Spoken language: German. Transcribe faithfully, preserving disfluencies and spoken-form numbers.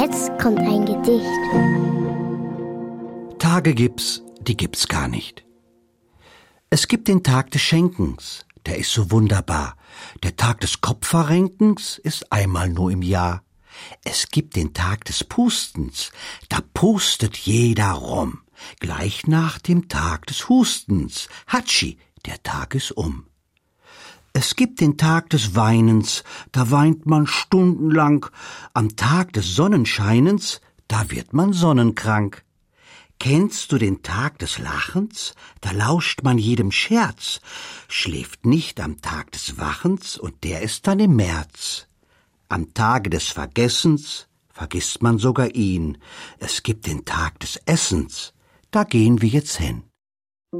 jetzt kommt ein Gedicht. Tage gibt's, die gibt's gar nicht. Es gibt den Tag des Schenkens, der ist so wunderbar. Der Tag des Kopfverrenkens ist einmal nur im Jahr. Es gibt den Tag des Pustens, da pustet jeder rum. Gleich nach dem Tag des Hustens, Hatschi, der Tag ist um. Es gibt den Tag des Weinens, da weint man stundenlang. Am Tag des Sonnenscheinens, da wird man sonnenkrank. Kennst du den Tag des Lachens? Da lauscht man jedem Scherz, schläft nicht am Tag des Wachens, und der ist dann im März. Am Tage des Vergessens vergisst man sogar ihn. Es gibt den Tag des Essens, da gehen wir jetzt hin.